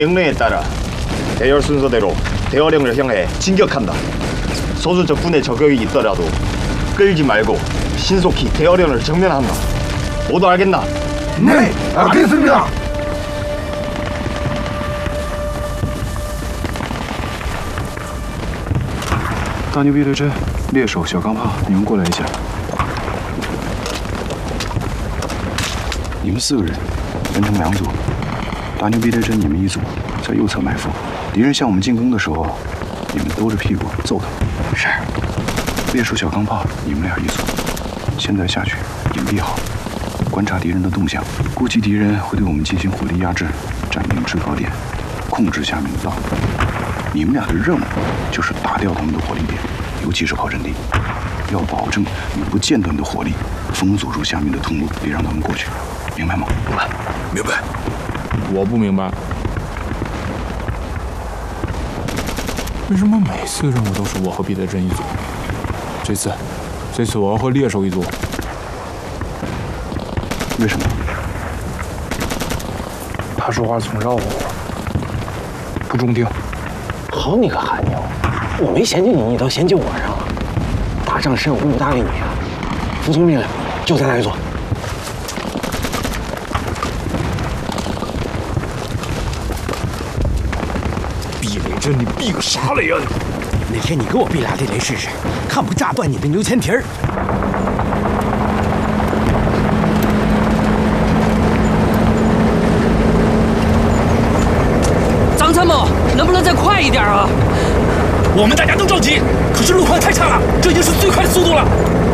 명령에 따라 대열 순서대로 대화령을 향해 진격한다. 소수 적군의 저격이 있더라도 끌지 말고 신속히 대화령을 정면한다. 모두 알겠나? 네, 알겠습니다. 大牛逼雷针、猎手、小钢炮，你们过来一下。你们4个人分成2组，大牛逼雷针你们一组，在右侧埋伏。敌人向我们进攻的时候，你们兜着屁股揍他。是。猎手、小钢炮你们俩一组，现在下去隐蔽好，观察敌人的动向。估计敌人会对我们进行火力压制，占领制高点，控制下面的道路。你们俩的任务就是打掉他们的火力点，尤其是炮阵地，要保证以不间断的火力封锁住下面的通路，别让他们过去，明白吗？明白。 明白。 我不明白，为什么每次任务都是我和彼得真一组？这次我要和猎手一组。 为什么？ 他说话总绕我，不中听。 好你个韩牛，我没嫌弃你，你倒嫌弃我上了。打仗谁有功夫搭理你啊？服从命令，就在那一座。 避雷针，你避个啥雷啊？ 哪天你给我避俩地雷试试，看不炸断你的牛前蹄儿！ 张参谋，能不能再快一点啊？ 我们大家都着急，可是路况太差了，这已经是最快的速度了。